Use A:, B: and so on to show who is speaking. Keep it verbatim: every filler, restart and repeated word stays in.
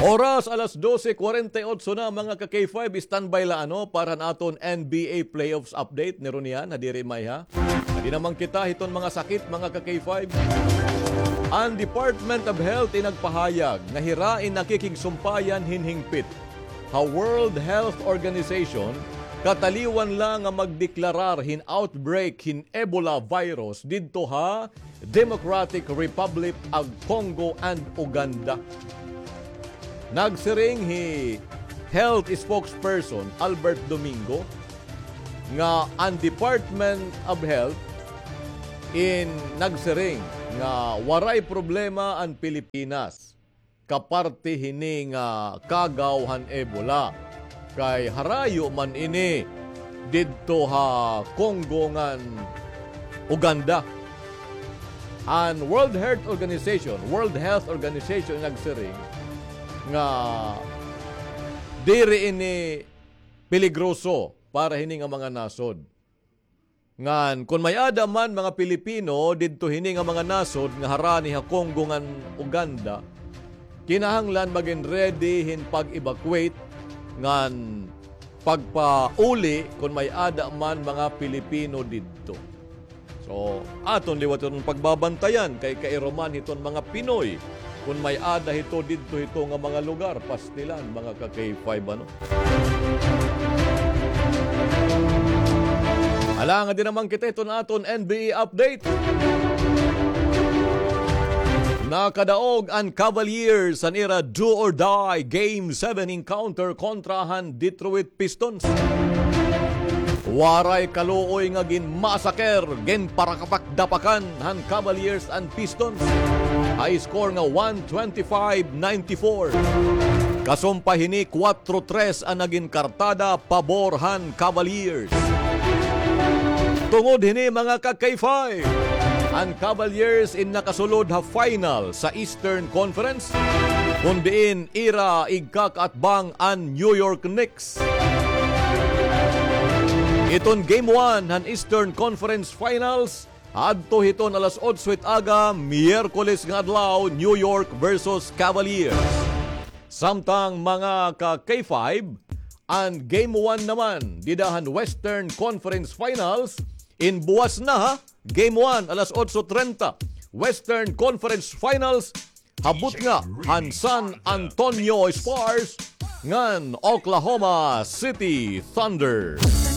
A: Oras alas dose kuwarenta y otso na mga ka-K five, standby la ano para naton N B A playoffs update ni Ronian hadiri may ha. Hindi naman kita hiton mga sakit mga ka-K five. Ang Department of Health inagpahayag nga hirain nakikigsumpayan hinhingpit. Ha World Health Organization kataliwan lang nga magdeklarar hin outbreak hin Ebola virus didto ha Democratic Republic of Congo and Uganda. Nagsiring hi health spokesperson Albert Domingo nga ang Department of Health in nagsiring nga waray problema ang Pilipinas kaparte hini nga kagaw han Ebola kay harayo man ini didto ha Congo ngan Uganda. Ang World Health Organization, World Health Organization nagsiring nga diri ini peligroso para hini nga mga nasod. Ngan kung may ada man mga Pilipino didto hini nga mga nasod nga harani ha Congo ngan Uganda, kinahanglan maging ready hin pag-evacuate ngan pagpauli kung may ada man mga Pilipino didto. So, aton liwaton pagbabantayan kay kairoman hiton mga Pinoy kung may ada hito didto hito nga mga lugar pastilan mga ka-K five ano. Hala nga din naman kita ito na aton N B A update. Nakadaog ang Cavaliers ang ira do or die Game seven encounter kontra han Detroit Pistons. Waray kaluoy nga gin masaker gen parakapakdapakan han Cavaliers and Pistons. High score nga one twenty-five ninety-four. Kasumpa hini four three ang naging kartada pabor han Cavaliers. Tungod hini mga ka-K five, ang Cavaliers in nakasulod ha final sa Eastern Conference kundiin ira igkak at bang ang New York Knicks. Iton Game one han Eastern Conference Finals adto hiton alas otso aga Miyerkules nga adlaw New York versus Cavaliers. Samtang mga ka-K five, ang Game one naman didahan Western Conference Finals in buwas na ha. Game one alas otso trenta Western Conference Finals habot nga han San Antonio Spurs ngan Oklahoma City Thunder.